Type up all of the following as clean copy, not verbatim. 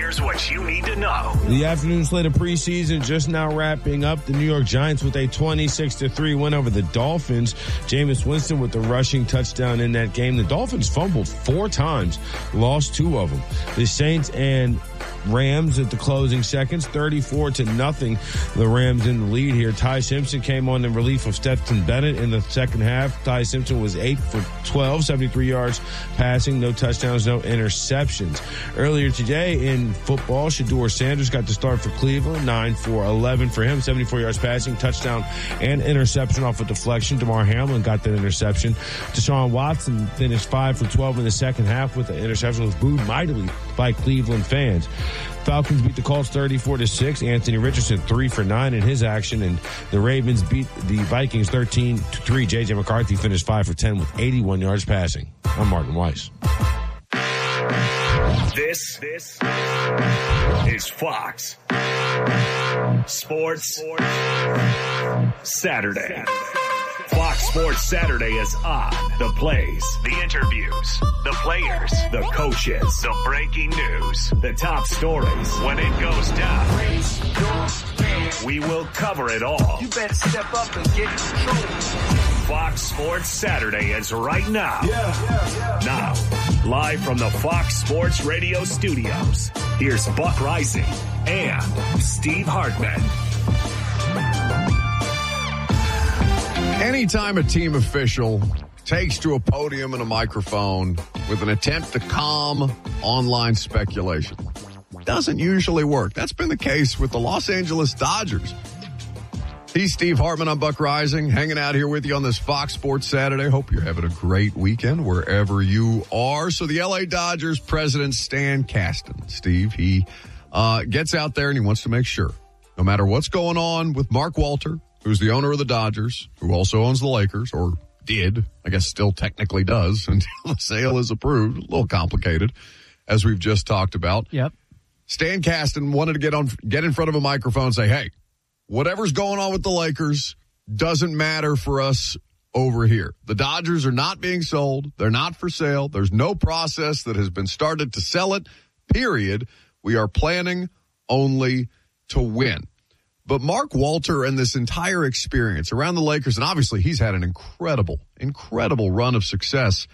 Here's what you need to know. The afternoon slate of preseason just now wrapping up. The New York Giants with a 26-3 win over the Dolphins. Jameis Winston with the rushing touchdown in that game. The Dolphins fumbled 4 times, lost 2 of them. The Saints and Rams at the closing seconds, 34-0. The Rams in the lead here. Ty Simpson came on in relief of Stetson Bennett in the second half. Ty Simpson was 8 for 12, 73 yards passing, no touchdowns, no interceptions. Earlier today in football, Shedeur Sanders got the start for Cleveland, 9 for 11 for him, 74 yards passing, touchdown and interception off a deflection. Damar Hamlin got that interception. Deshaun Watson finished 5 for 12 in the second half with the interception, was booed mightily by Cleveland fans. Falcons beat the Colts 34-6. Anthony Richardson 3 for 9 in his action, and the Ravens beat the Vikings 13-3. J.J. McCarthy finished 5 for 10 with 81 yards passing. I'm Martin Weiss. This is Fox Sports Saturday. Fox Sports Saturday is on. The plays, the interviews, the players, the coaches, the breaking news, the top stories. When it goes down, we will cover it all. You better step up and get control. Fox Sports Saturday is right now. Now, live from the Fox Sports Radio studios, here's Buck Rising and Steve Hartman. Anytime a team official takes to a podium and a microphone with an attempt to calm online speculation, doesn't usually work. That's been the case with the Los Angeles Dodgers. He's Steve Hartman. I'm Buck Rising, hanging out here with you on this Fox Sports Saturday. Hope you're having a great weekend wherever you are. So the LA Dodgers president, Stan Kasten, Steve, he gets out there and he wants to make sure, no matter what's going on with Mark Walter, who's the owner of the Dodgers, who also owns the Lakers, or did, I guess still technically does until the sale is approved. A little complicated, as we've just talked about. Yep. Stan Kasten wanted to get in front of a microphone and say, hey, whatever's going on with the Lakers doesn't matter for us over here. The Dodgers are not being sold. They're not for sale. There's no process that has been started to sell it, period. We are planning only to win. But Mark Walter and this entire experience around the Lakers, and obviously he's had an incredible run of success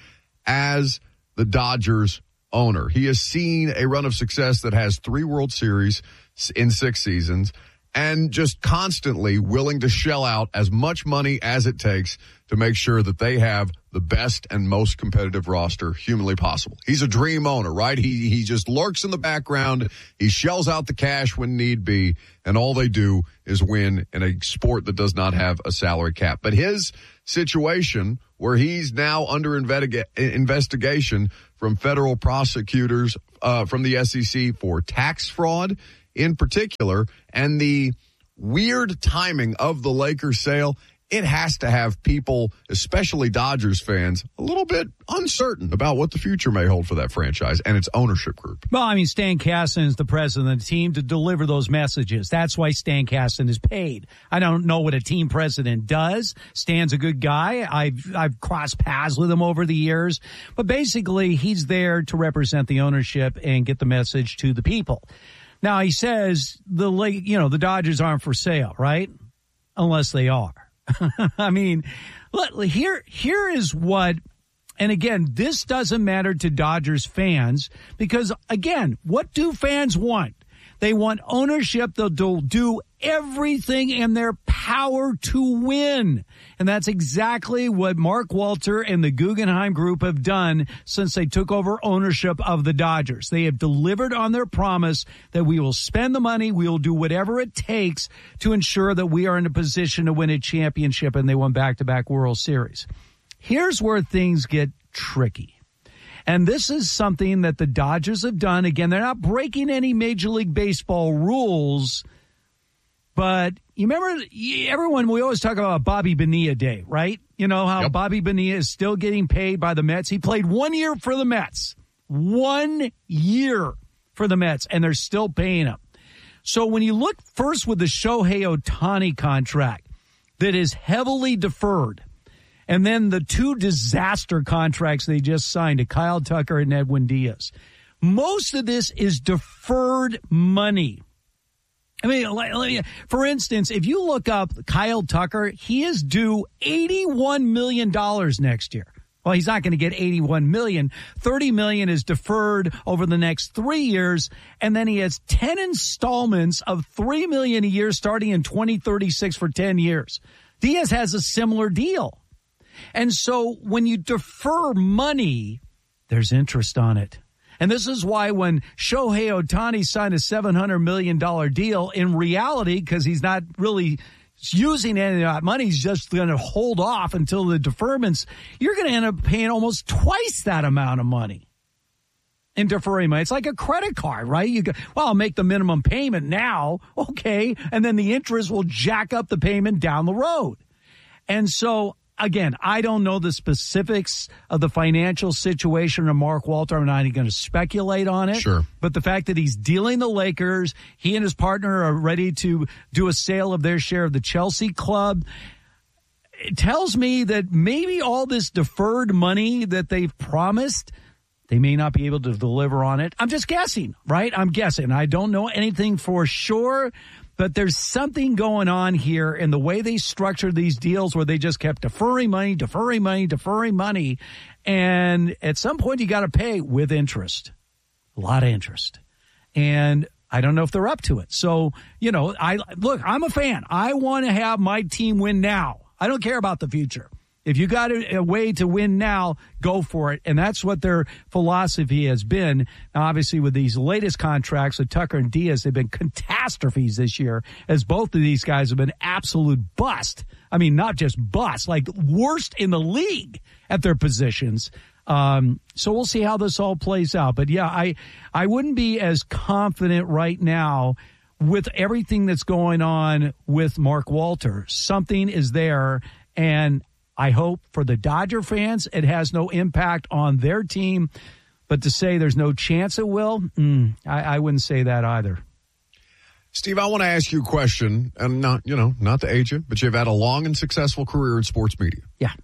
as the Dodgers owner. He has seen a run of success that has 3 World Series in 6 seasons and just constantly willing to shell out as much money as it takes to make sure that they have the best and most competitive roster humanly possible. He's a dream owner, right? He just lurks in the background. He shells out the cash when need be, and all they do is win in a sport that does not have a salary cap. But his situation, where he's now under investigation from federal prosecutors from the SEC for tax fraud in particular, and the weird timing of the Lakers sale, it has to have people, especially Dodgers fans, a little bit uncertain about what the future may hold for that franchise and its ownership group. Well, I mean, Stan Kasten is the president of the team to deliver those messages. That's why Stan Kasten is paid. I don't know what a team president does. Stan's a good guy. I've crossed paths with him over the years. But basically, he's there to represent the ownership and get the message to the people. Now, he says the Dodgers aren't for sale, right? Unless they are. I mean, here is what, and again, this doesn't matter to Dodgers fans because, again, what do fans want? They want ownership. They'll do everything in their power to win. And that's exactly what Mark Walter and the Guggenheim Group have done since they took over ownership of the Dodgers. They have delivered on their promise that we will spend the money, we will do whatever it takes to ensure that we are in a position to win a championship, and they won back-to-back World Series. Here's where things get tricky. And this is something that the Dodgers have done. Again, they're not breaking any Major League Baseball rules, but you remember, everyone, we always talk about Bobby Bonilla Day, right? You know how Bobby Bonilla is still getting paid by the Mets. He played 1 year for the Mets. 1 year for the Mets, and they're still paying him. So when you look first with the Shohei Ohtani contract that is heavily deferred, and then the 2 disaster contracts they just signed to Kyle Tucker and Edwin Diaz. Most of this is deferred money. I mean, for instance, if you look up Kyle Tucker, he is due $81 million next year. Well, he's not going to get $81 million. $30 million is deferred over the next 3 years, and then he has 10 installments of $3 million a year starting in 2036 for 10 years. Diaz has a similar deal. And so when you defer money, there's interest on it. And this is why when Shohei Ohtani signed a $700 million deal, in reality, because he's not really using any of that money, he's just going to hold off until the deferments, you're going to end up paying almost twice that amount of money in deferring money. It's like a credit card, right? You go, well, I'll make the minimum payment now. Okay. And then the interest will jack up the payment down the road. And so, again, I don't know the specifics of the financial situation of Mark Walter. I'm not even going to speculate on it. Sure. But the fact that he's dealing the Lakers, he and his partner are ready to do a sale of their share of the Chelsea club, it tells me that maybe all this deferred money that they've promised, they may not be able to deliver on it. I'm just guessing, right? I'm guessing. I don't know anything for sure. But there's something going on here in the way they structured these deals where they just kept deferring money. And at some point, you got to pay with interest, a lot of interest. And I don't know if they're up to it. So, I'm a fan. I want to have my team win now. I don't care about the future. If you got a way to win now, go for it. And that's what their philosophy has been. Now, obviously, with these latest contracts with Tucker and Diaz, they've been catastrophes this year, as both of these guys have been absolute bust. I mean, not just bust, like worst in the league at their positions. So we'll see how this all plays out. But, yeah, I wouldn't be as confident right now with everything that's going on with Mark Walter. Something is there, and I hope for the Dodger fans it has no impact on their team. But to say there's no chance it will, I wouldn't say that either. Steve, I want to ask you a question, and not to age you, but you've had a long and successful career in sports media. Yeah.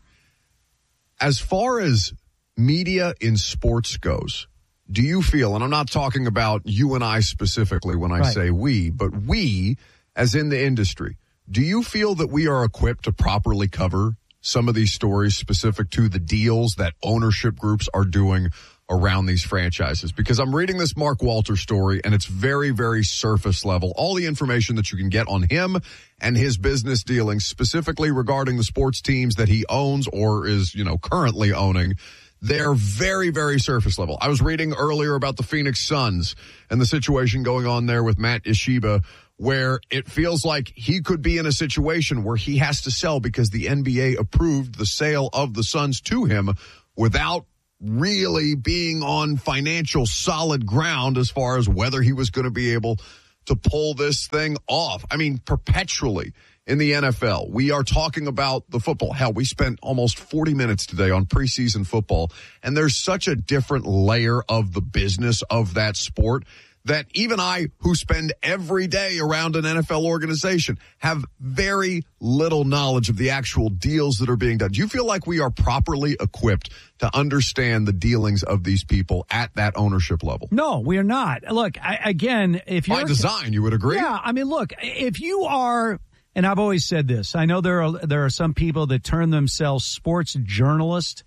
As far as media in sports goes, do you feel, and I'm not talking about you and I specifically when I say we, but we, as in the industry, do you feel that we are equipped to properly cover some of these stories specific to the deals that ownership groups are doing around these franchises? Because I'm reading this Mark Walter story, and it's very, very surface level. All the information that you can get on him and his business dealings, specifically regarding the sports teams that he owns or is, currently owning, they're very, very surface level. I was reading earlier about the Phoenix Suns and the situation going on there with Matt Ishiba, where it feels like he could be in a situation where he has to sell because the NBA approved the sale of the Suns to him without really being on financial solid ground as far as whether he was going to be able to pull this thing off. I mean, perpetually in the NFL, we are talking about the football. Hell, we spent almost 40 minutes today on preseason football, and there's such a different layer of the business of that sport that even I, who spend every day around an NFL organization, have very little knowledge of the actual deals that are being done. Do you feel like we are properly equipped to understand the dealings of these people at that ownership level? No, we are not. Look, if you're... By design, you would agree? Yeah, I mean, look, if you are... And I've always said this. I know there are some people that term themselves sports journalists.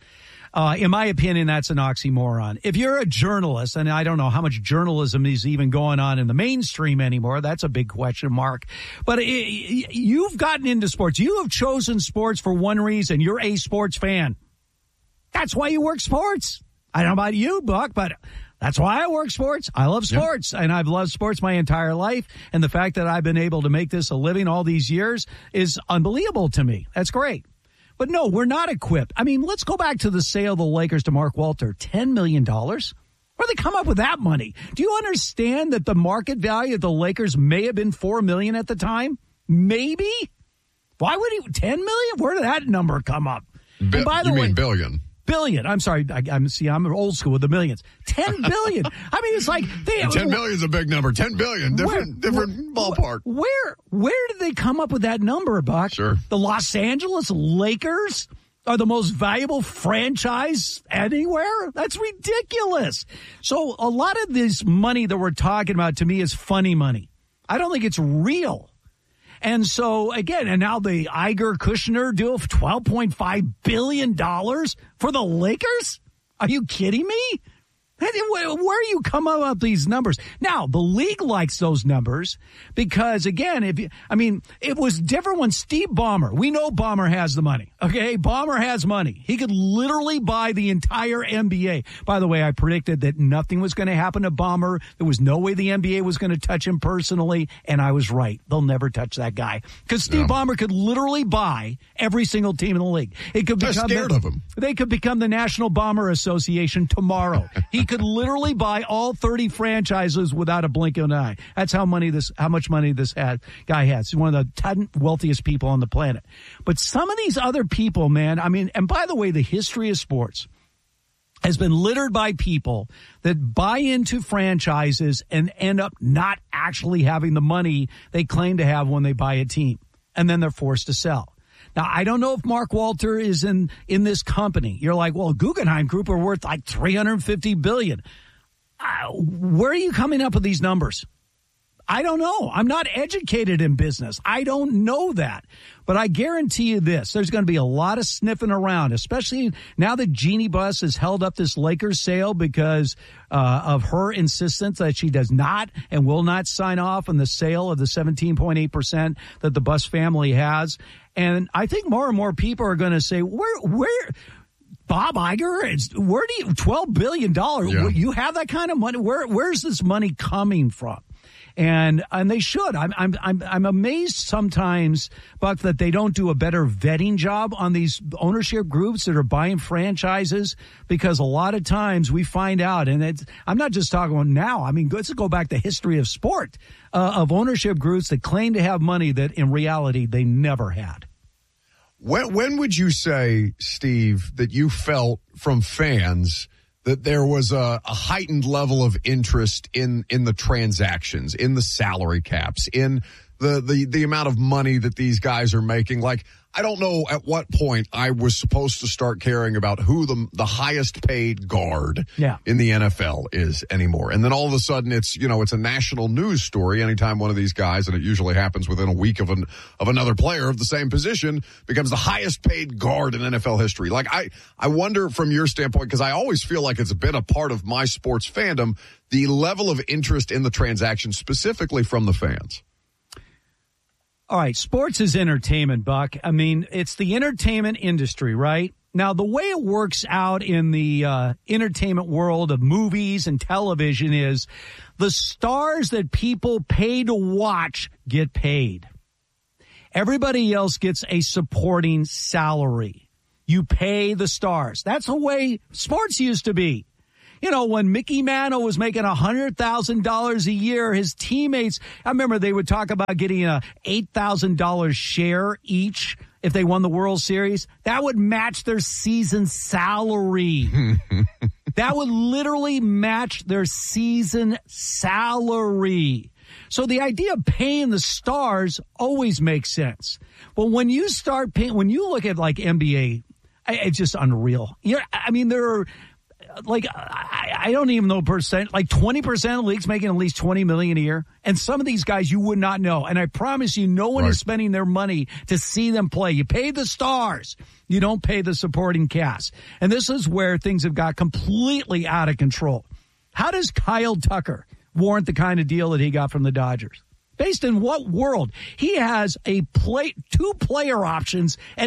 In my opinion, that's an oxymoron. If you're a journalist, and I don't know how much journalism is even going on in the mainstream anymore, that's a big question mark. But you've gotten into sports. You have chosen sports for one reason. You're a sports fan. That's why you work sports. I don't know about you, Buck, but that's why I work sports. I love sports, and I've loved sports my entire life. And the fact that I've been able to make this a living all these years is unbelievable to me. That's great. But no, we're not equipped. I mean, let's go back to the sale of the Lakers to Mark Walter. $10 million? Where'd they come up with that money? Do you understand that the market value of the Lakers may have been $4 million at the time? Maybe? Why would he? $10 million? Where did that number come up? And by the way, mean billion? Billion. I'm sorry. I'm old school with the millions. $10 billion. I mean, it's like $10 billion is a big number. $10 billion, different ballpark. Where did they come up with that number, Buck? Sure. The Los Angeles Lakers. are the most valuable franchise anywhere? That's ridiculous. So a lot of this money that we're talking about to me is funny money. I don't think it's real. And so, again, and now the Iger-Kushner deal of $12.5 billion for the Lakers? Are you kidding me? Where are you coming up with these numbers? Now, the league likes those numbers because, again, it was different when Steve Ballmer, we know Ballmer has the money, okay? Ballmer has money. He could literally buy the entire NBA. By the way, I predicted that nothing was going to happen to Ballmer. There was no way the NBA was going to touch him personally, and I was right. They'll never touch that guy because Steve Ballmer could literally buy every single team in the league. It could become scared of him. They could become the National Bomber Association tomorrow. He could literally buy all 30 franchises without a blink of an eye. That's how much money this guy has. He's one of the 10 wealthiest people on the planet. But some of these other people, man, and by the way, the history of sports has been littered by people that buy into franchises and end up not actually having the money they claim to have when they buy a team. And then they're forced to sell. Now, I don't know if Mark Walter is in this company. You're like, well, Guggenheim Group are worth like $350 billion. Where are you coming up with these numbers? I don't know. I'm not educated in business. I don't know that. But I guarantee you this. There's going to be a lot of sniffing around, especially now that Jeannie Buss has held up this Lakers sale because of her insistence that she does not and will not sign off on the sale of the 17.8% that the Buss family has. And I think more and more people are going to say, where Bob Iger, where do you, $12 billion, you have that kind of money? Where's this money coming from? And they should. I'm amazed sometimes, Buck, that they don't do a better vetting job on these ownership groups that are buying franchises, because a lot of times we find out, and I'm not just talking about now. I mean, let's go back to history of sport, of ownership groups that claim to have money that in reality they never had. When would you say, Steve, that you felt from fans that there was a heightened level of interest in the transactions, in the salary caps, in the amount of money that these guys are making? Like, I don't know at what point I was supposed to start caring about who the highest paid guard in the NFL is anymore. And then all of a sudden it's a national news story anytime one of these guys, and it usually happens within a week of another player of the same position, becomes the highest paid guard in NFL history. Like, I wonder from your standpoint, because I always feel like it's been a part of my sports fandom, the level of interest in the transaction specifically from the fans. All right, sports is entertainment, Buck. I mean, it's the entertainment industry, right? Now, the way it works out in the entertainment world of movies and television is the stars that people pay to watch get paid. Everybody else gets a supporting salary. You pay the stars. That's the way sports used to be. When Mickey Mantle was making $100,000 a year, his teammates, I remember they would talk about getting a $8,000 share each if they won the World Series. That would match their season salary. That would literally match their season salary. So the idea of paying the stars always makes sense. But when you start paying, when you look at like NBA, it's just unreal. There are, like, I don't even know percent, like 20% of leagues making at least $20 million a year. And some of these guys you would not know. And I promise you, no one is spending their money to see them play. You pay the stars. You don't pay the supporting cast. And this is where things have got completely out of control. How does Kyle Tucker warrant the kind of deal that he got from the Dodgers? Based in what world? He has two player options at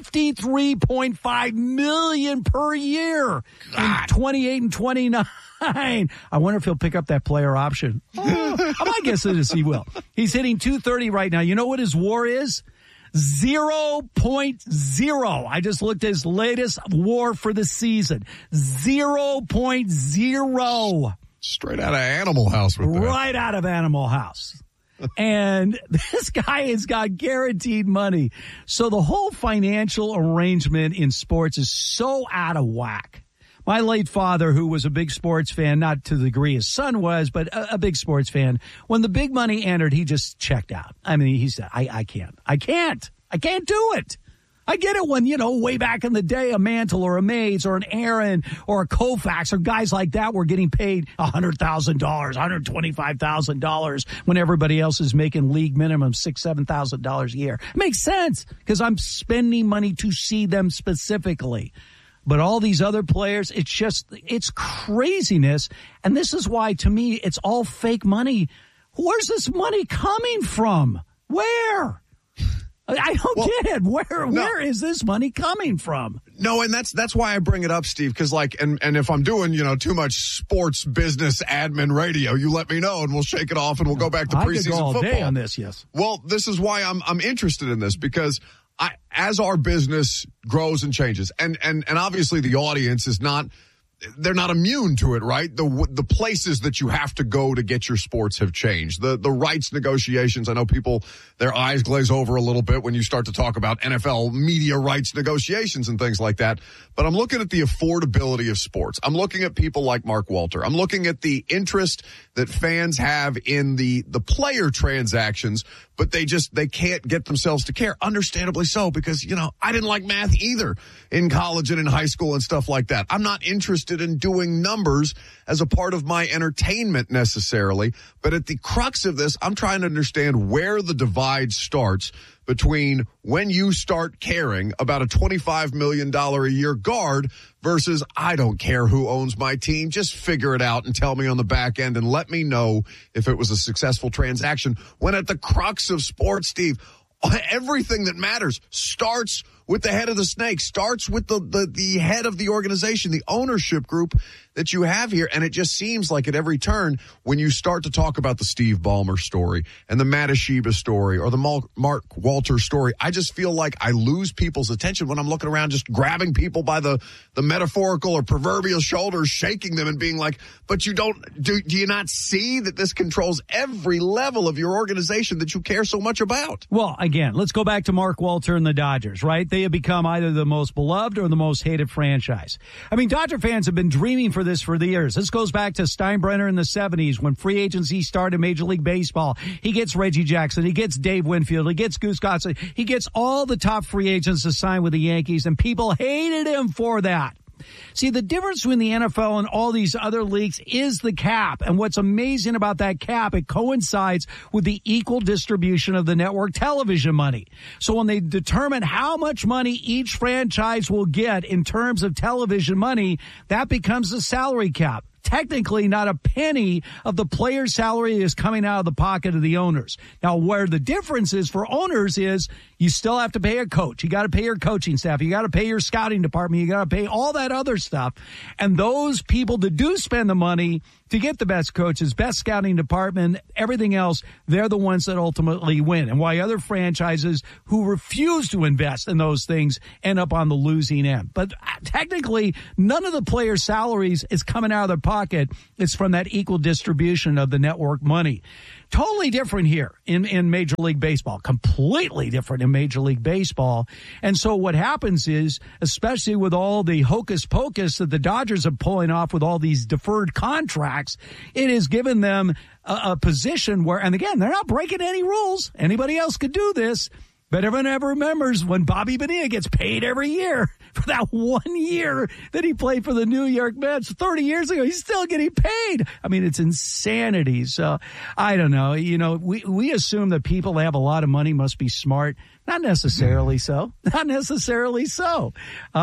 $53.5 million per year in 28 and 29. I wonder if he'll pick up that player option. My guess is he will. He's hitting .230 right now. You know what his WAR is? 0.0. I just looked at his latest WAR for the season. 0.0. Straight out of Animal House with that. Right out of Animal House. And this guy has got guaranteed money. So the whole financial arrangement in sports is so out of whack. My late father, who was a big sports fan, not to the degree his son was, but a big sports fan, when the big money entered, he just checked out. I mean, he said, I can't do it. I get it when, way back in the day, a Mantle or a Mays or an Aaron or a Koufax or guys like that were getting paid $100,000, $125,000 when everybody else is making league minimum $6,000, $7,000 a year. It makes sense because I'm spending money to see them specifically. But all these other players, it's craziness. And this is why, to me, it's all fake money. Where's this money coming from? Where? I don't get it. Where is this money coming from? No, and that's why I bring it up, Steve, because and if I'm doing, too much sports business admin radio, you let me know and we'll shake it off and we'll go back to preseason football. I could go all day on this, yes. Well, this is why I'm interested in this, because as our business grows and changes, and obviously the audience is not, they're not immune to it, right? The places that you have to go to get your sports have changed. The rights negotiations, I know people, their eyes glaze over a little bit when you start to talk about NFL media rights negotiations and things like that. But I'm looking at the affordability of sports. I'm looking at people like Mark Walter. I'm looking at the interest that fans have in the player transactions, but they can't get themselves to care. Understandably so, because, I didn't like math either in college and in high school and stuff like that. I'm not interested in doing numbers as a part of my entertainment necessarily, but at the crux of this, I'm trying to understand where the divide starts between when you start caring about a $25 million a year guard versus I don't care who owns my team. Just figure it out and tell me on the back end and let me know if it was a successful transaction. When at the crux of sports, Steve, everything that matters starts with the head of the snake, starts with the head of the organization, the ownership group that you have here. And it just seems like at every turn, when you start to talk about the Steve Ballmer story and the Matasheba story or the Mark Walter story, I just feel like I lose people's attention when I'm looking around just grabbing people by the metaphorical or proverbial shoulders, shaking them and being like, but you do you not see that this controls every level of your organization that you care so much about? Well, again, let's go back to Mark Walter and the Dodgers, right? They have become either the most beloved or the most hated franchise. I mean, Dodger fans have been dreaming for this for the years. This goes back to Steinbrenner in the 70s when free agency started Major League Baseball. He gets Reggie Jackson. He gets Dave Winfield. He gets Goose Gossett. He gets all the top free agents to sign with the Yankees, and people hated him for that. See, the difference between the NFL and all these other leagues is the cap. And what's amazing about that cap, it coincides with the equal distribution of the network television money. So when they determine how much money each franchise will get in terms of television money, that becomes the salary cap. Technically, not a penny of the player's salary is coming out of the pocket of the owners. Now, where the difference is for owners is you still have to pay a coach. You got to pay your coaching staff. You got to pay your scouting department. You got to pay all that other stuff. And those people that do spend the money to get the best coaches, best scouting department, everything else, they're the ones that ultimately win. And why other franchises who refuse to invest in those things end up on the losing end. But technically, none of the players' salaries is coming out of their pocket. It's from that equal distribution of the network money. Totally different here in Major League Baseball. Completely different in Major League Baseball. And so what happens is, especially with all the hocus pocus that the Dodgers are pulling off with all these deferred contracts, it has given them a position where, and again, they're not breaking any rules. Anybody else could do this. But everyone ever remembers when Bobby Bonilla gets paid every year for that 1 year that he played for the New York Mets 30 years ago. He's still getting paid. I mean, it's insanity. So I don't know. We assume that people that have a lot of money must be smart. Not necessarily so. Not necessarily so.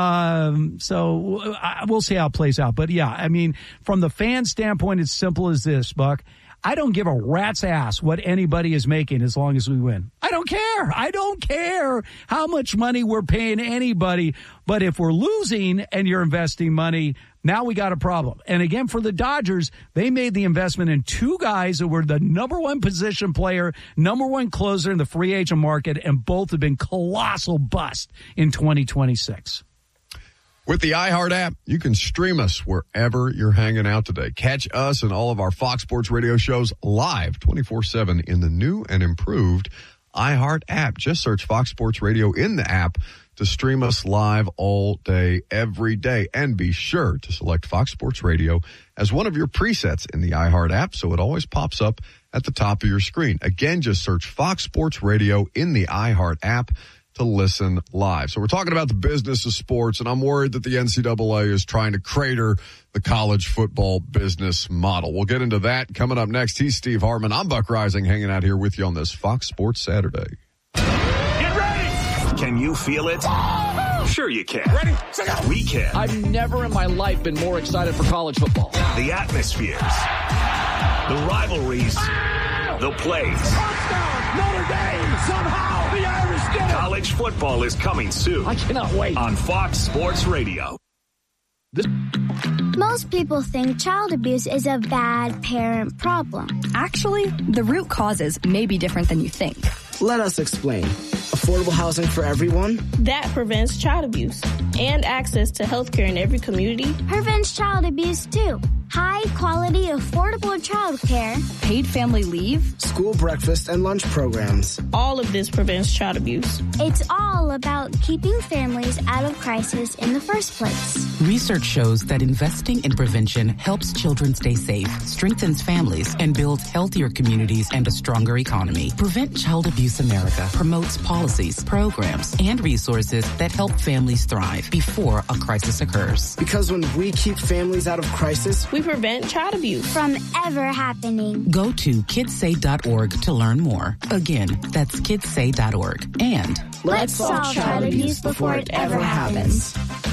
So we'll see how it plays out. But yeah, I mean, from the fan standpoint, it's simple as this, Buck. I don't give a rat's ass what anybody is making as long as we win. I don't care. I don't care how much money we're paying anybody. But if we're losing and you're investing money, now we got a problem. And again, for the Dodgers, they made the investment in two guys that were the number one position player, number one closer in the free agent market, and both have been colossal bust in 2026. With the iHeart app, you can stream us wherever you're hanging out today. Catch us and all of our Fox Sports Radio shows live 24/7 in the new and improved iHeart app. Just search Fox Sports Radio in the app to stream us live all day, every day. And be sure to select Fox Sports Radio as one of your presets in the iHeart app so it always pops up at the top of your screen. Again, just search Fox Sports Radio in the iHeart app to listen live. So we're talking about the business of sports, and I'm worried that the NCAA is trying to crater the college football business model. We'll get into that coming up next. He's Steve Hartman. I'm Buck Rising, hanging out here with you on this Fox Sports Saturday. Get ready! Can you feel it? Sure you can. Ready? We can. I've never in my life been more excited for college football. The atmospheres, the rivalries, the plays. Touchdown, Notre Dame, somehow the Irish get it. College football is coming soon. I cannot wait. On Fox Sports Radio. Most people think child abuse is a bad parent problem. Actually, the root causes may be different than you think. Let us explain. Affordable housing for everyone? That prevents child abuse and access to health care in every community. Prevents child abuse too. High quality, affordable child care. Paid family leave. School breakfast and lunch programs. All of this prevents child abuse. It's all about keeping families out of crisis in the first place. Research shows that investing in prevention helps children stay safe, strengthens families, and builds healthier communities and a stronger economy. Prevent Child Abuse America promotes policies, programs, and resources that help families thrive before a crisis occurs. Because when we keep families out of crisis, we prevent child abuse from ever happening. Go to kidssay.org to learn more. Again, that's kidssay.org. And let's solve child abuse before it ever happens.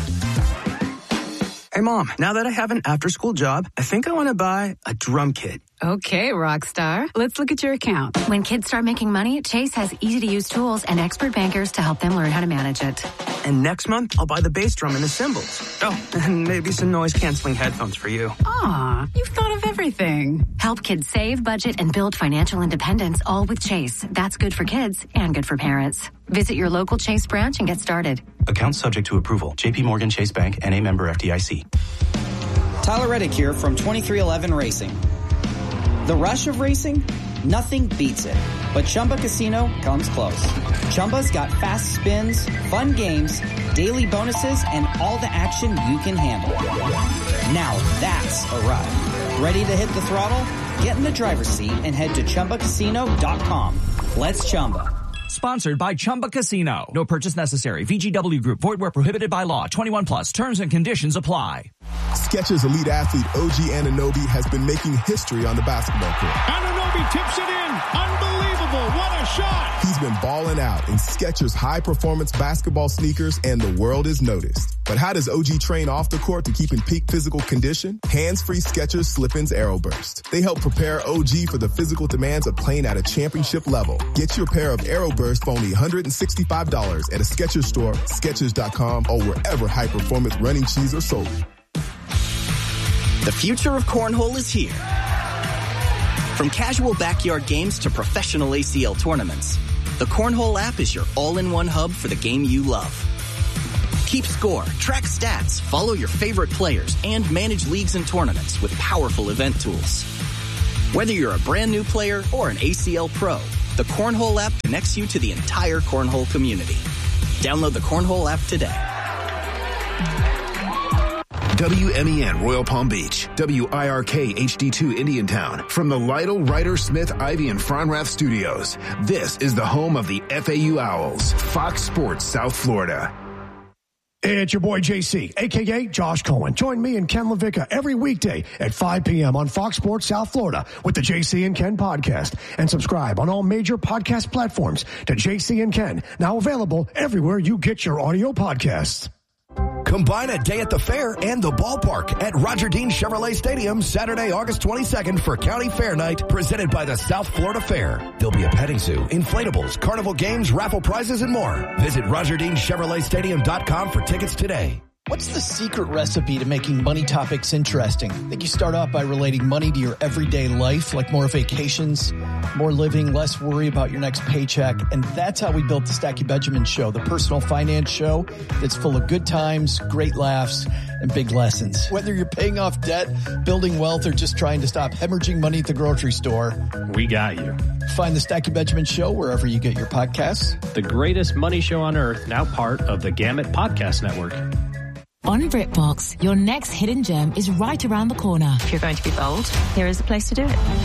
Hey, Mom, now that I have an after-school job, I think I want to buy a drum kit. Okay, Rockstar. Let's look at your account. When kids start making money, Chase has easy-to-use tools and expert bankers to help them learn how to manage it. And next month, I'll buy the bass drum and the cymbals. Oh, and maybe some noise-canceling headphones for you. Aw, you've thought of everything. Help kids save, budget, and build financial independence, all with Chase. That's good for kids and good for parents. Visit your local Chase branch and get started. Account subject to approval. JP Morgan Chase Bank, N.A. member FDIC. Tyler Reddick here from 23XI Racing. The rush of racing? Nothing beats it. But Chumba Casino comes close. Chumba's got fast spins, fun games, daily bonuses, and all the action you can handle. Now that's a ride. Ready to hit the throttle? Get in the driver's seat and head to ChumbaCasino.com. Let's Chumba. Sponsored by Chumba Casino. No purchase necessary. VGW Group. Void where prohibited by law. 21 plus. Terms and conditions apply. Skechers elite athlete OG Anunoby has been making history on the basketball court. Anunoby tips it in. Unbelievable. What a shot. He's been balling out in Skechers high-performance basketball sneakers, and the world is noticed. But how does OG train off the court to keep in peak physical condition? Hands-free Skechers Slip-ins AeroBurst. They help prepare OG for the physical demands of playing at a championship level. Get your pair of AeroBurst for only $165 at a Skechers store, Skechers.com, or wherever high-performance running shoes are sold. The future of cornhole is here. From casual backyard games to professional ACL tournaments, the Cornhole app is your all-in-one hub for the game you love. Keep score, track stats, follow your favorite players, and manage leagues and tournaments with powerful event tools. Whether you're a brand new player or an ACL pro, the Cornhole app connects you to the entire Cornhole community. Download the Cornhole app today. WMEN Royal Palm Beach, WIRK HD2 Indiantown. From the Lytle, Ryder, Smith, Ivy, and Fronrath studios, this is the home of the FAU Owls, Fox Sports South Florida. It's your boy JC, a.k.a. Josh Cohen. Join me and Ken LaVicka every weekday at 5 p.m. on Fox Sports South Florida with the JC and Ken podcast. And subscribe on all major podcast platforms to JC and Ken, now available everywhere you get your audio podcasts. Combine a day at the fair and the ballpark at Roger Dean Chevrolet Stadium Saturday, August 22nd for County Fair Night presented by the South Florida Fair. There'll be a petting zoo, inflatables, carnival games, raffle prizes, and more. Visit RogerDeanChevroletStadium.com for tickets today. What's the secret recipe to making money topics interesting? I think you start off by relating money to your everyday life, like more vacations, more living, less worry about your next paycheck. And that's how we built the Stacky Benjamin Show, the personal finance show that's full of good times, great laughs, and big lessons. Whether you're paying off debt, building wealth, or just trying to stop hemorrhaging money at the grocery store, we got you. Find the Stacky Benjamin Show wherever you get your podcasts. The greatest money show on earth, now part of the Gamut Podcast Network. On BritBox, your next hidden gem is right around the corner. If you're going to be bold, here is the place to do it.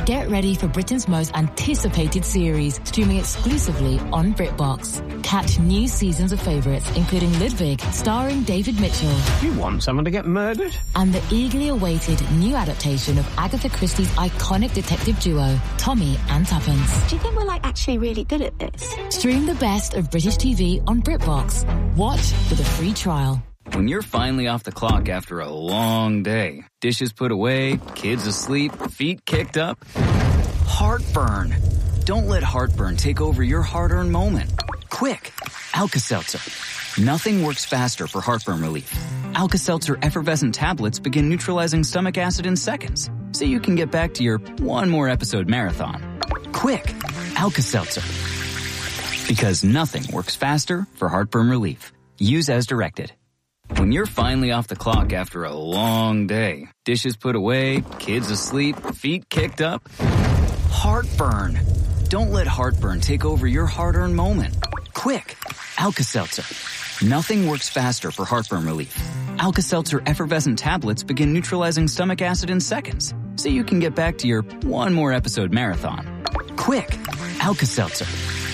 Get ready for Britain's most anticipated series, streaming exclusively on BritBox. Catch new seasons of favourites, including Ludwig, starring David Mitchell. You want someone to get murdered? And the eagerly awaited new adaptation of Agatha Christie's iconic detective duo, Tommy and Tuppence. Do you think we're actually really good at this? Stream the best of British TV on BritBox. Watch with a free trial. When you're finally off the clock after a long day, dishes put away, kids asleep, feet kicked up, heartburn. Don't let heartburn take over your hard-earned moment. Quick, Alka-Seltzer. Nothing works faster for heartburn relief. Alka-Seltzer effervescent tablets begin neutralizing stomach acid in seconds, so you can get back to your one more episode marathon. Quick, Alka-Seltzer. Because nothing works faster for heartburn relief. Use as directed. When you're finally off the clock after a long day, dishes put away, kids asleep, feet kicked up, heartburn. Don't let heartburn take over your hard-earned moment. Quick, Alka-Seltzer. Nothing works faster for heartburn relief. Alka-Seltzer effervescent tablets begin neutralizing stomach acid in seconds, so you can get back to your one more episode marathon. Quick, Alka-Seltzer.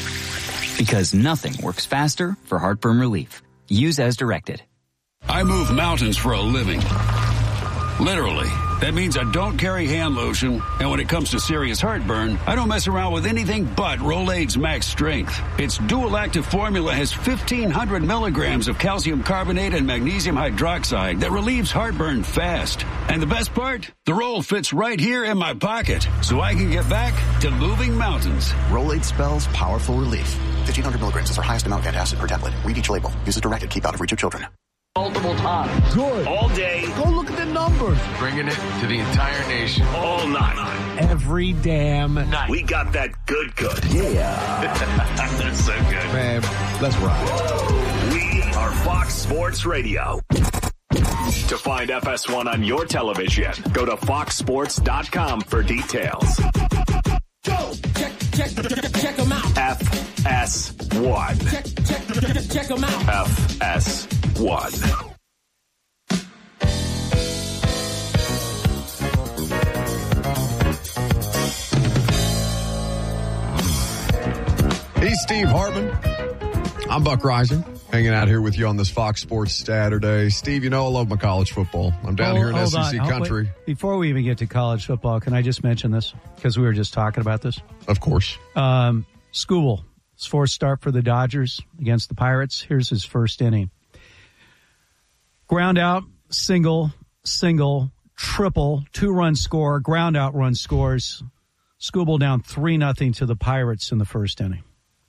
Because nothing works faster for heartburn relief. Use as directed. I move mountains for a living. Literally. That means I don't carry hand lotion, and when it comes to serious heartburn, I don't mess around with anything but Rolaids Max Strength. Its dual-active formula has 1,500 milligrams of calcium carbonate and magnesium hydroxide that relieves heartburn fast. And the best part? The roll fits right here in my pocket, so I can get back to moving mountains. Rolaids spells powerful relief. 1,500 milligrams is our highest amount of antacid per tablet. Read each label. Use as directed. Keep out of reach of children. Multiple times. Good. All day. Go look at the numbers. Bringing it to the entire nation. All night. Every damn night. We got that good. Yeah. That's so good. Man, let's ride. We are Fox Sports Radio. To find FS1 on your television, go to foxsports.com for details. Go. Check them out. FS1. Check them out. FS1. He's Steve Hartman. I'm Buck Rising, hanging out here with you on this Fox Sports Saturday. Steve, you know I love my college football. I'm down here in SEC country. Wait. Before we even get to college football, can I just mention this? Because we were just talking about this. Of course. Skubal, his fourth start for the Dodgers against the Pirates. Here's his first inning. Ground out, single, triple, 2-run score, ground out run scores. Skubal down 3-0 to the Pirates in the first inning.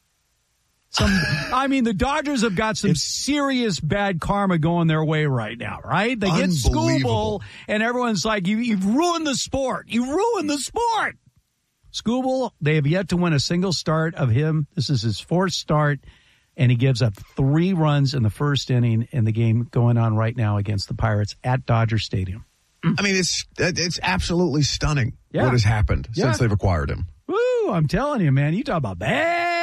The Dodgers have got some serious bad karma going their way right now, right? They get Skubal, and everyone's like, you've ruined the sport. You ruined the sport. Skubal, they have yet to win a single start of him. This is his fourth start, and he gives up 3 runs in the first inning in the game going on right now against the Pirates at Dodger Stadium. I mean, it's absolutely stunning what has happened since they've acquired him. Woo, I'm telling you, man. You talk about bad.